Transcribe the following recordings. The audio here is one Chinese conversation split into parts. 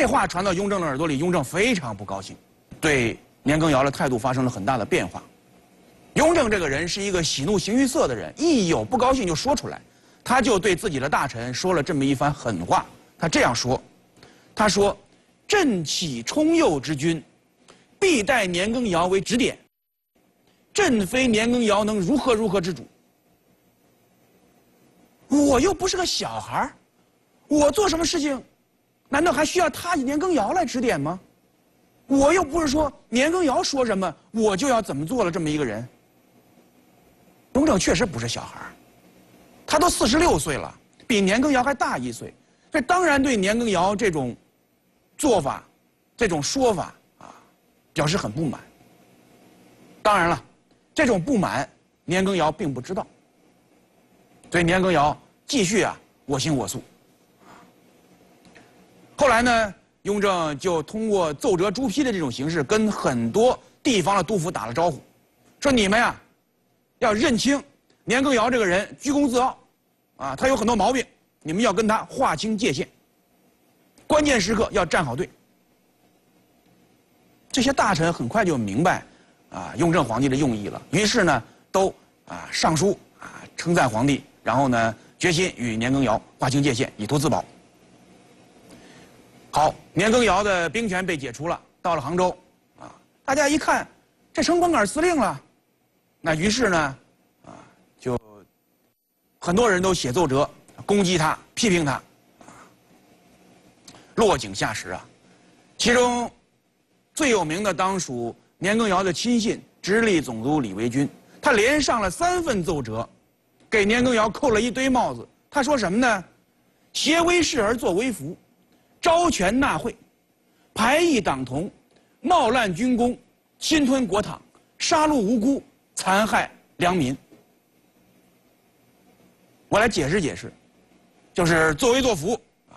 这话传到雍正的耳朵里，雍正非常不高兴，对年羹尧的态度发生了很大的变化。雍正这个人是一个喜怒形于色的人，一有不高兴就说出来，他就对自己的大臣说了这么一番狠话。他这样说，他说：“朕启冲右之君，必待年羹尧为指点。朕非年羹尧能如何如何之主。我又不是个小孩，我做什么事情，难道还需要他年羹尧来指点吗？我又不是说年羹尧说什么我就要怎么做了这么一个人。”雍正确实不是小孩，他都46岁了，比年羹尧还大1岁，这当然对年羹尧这种做法、这种说法表示很不满。当然了，这种不满年羹尧并不知道，所以年羹尧继续我行我素。后来呢，雍正就通过奏折朱批的这种形式，跟很多地方的督府打了招呼，说你们要认清年羹尧这个人居功自傲，他有很多毛病，你们要跟他划清界限，关键时刻要站好队。这些大臣很快就明白雍正皇帝的用意了，于是呢都上书称赞皇帝，然后呢决心与年羹尧划清界限，以图自保。好，年羹尧的兵权被解除了，到了杭州大家一看这成光杆司令了，那于是呢就很多人都写奏折攻击他，批评他，落井下石其中最有名的当属年羹尧的亲信直隶总督李维钧，他连上了3份奏折，给年羹尧扣了一堆帽子。他说什么呢？挟威势而作威服，招权纳贿，排异党同，冒滥军功，侵吞国帑，杀戮无辜，残害良民。我来解释解释，就是作威作福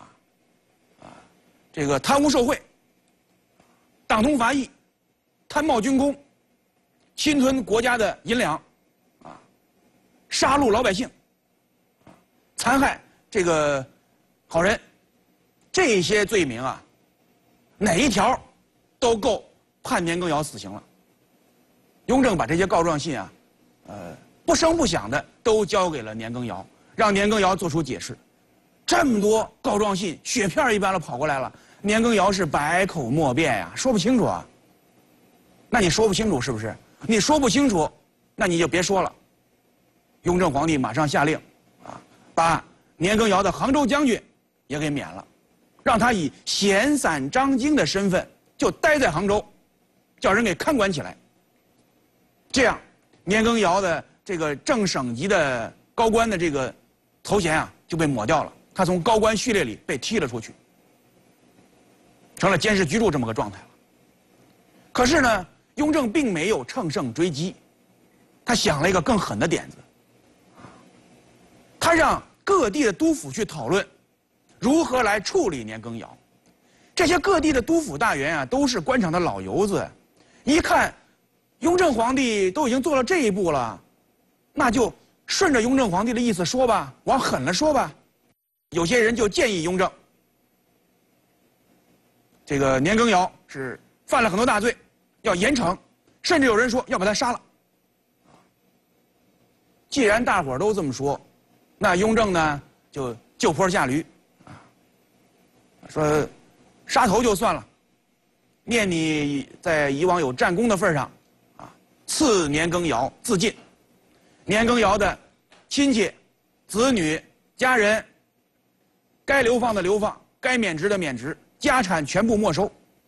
这个贪污受贿，党同伐异，贪冒军功，侵吞国家的银两杀戮老百姓，残害这个好人，这些罪名哪一条都够判年羹尧死刑了。雍正把这些告状信不声不响的都交给了年羹尧，让年羹尧做出解释。这么多告状信雪片一般的跑过来了，年羹尧是百口莫辩说不清楚那你说不清楚是不是？你说不清楚，那你就别说了。雍正皇帝马上下令把年羹尧的杭州将军也给免了，让他以闲散张京的身份就待在杭州，叫人给看管起来。这样，年羹尧的这个正省级的高官的这个头衔就被抹掉了，他从高官序列里被踢了出去，成了监视居住这么个状态了。可是呢，雍正并没有乘胜追击，他想了一个更狠的点子，他让各地的督府去讨论如何来处理年羹尧。这些各地的督府大员都是官场的老油子，一看雍正皇帝都已经做了这一步了，那就顺着雍正皇帝的意思说吧，往狠了说吧。有些人就建议雍正，这个年羹尧是犯了很多大罪，要严惩，甚至有人说要把他杀了。既然大伙儿都这么说，那雍正呢就就坡下驴说杀头就算了，念你在以往有战功的份上赐年羹尧自尽，年羹尧的亲戚、子女、家人，该流放的流放，该免职的免职，家产全部没收。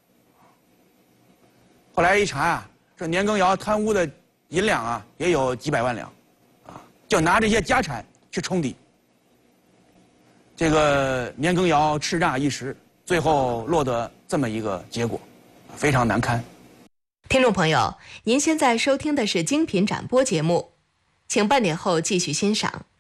后来一查这年羹尧贪污的银两也有几百万两就拿这些家产去冲抵。这个年羹尧叱咤一时，最后落得这么一个结果，非常难堪。 听众朋友，您现在收听的是精品展播节目，请半点后继续欣赏。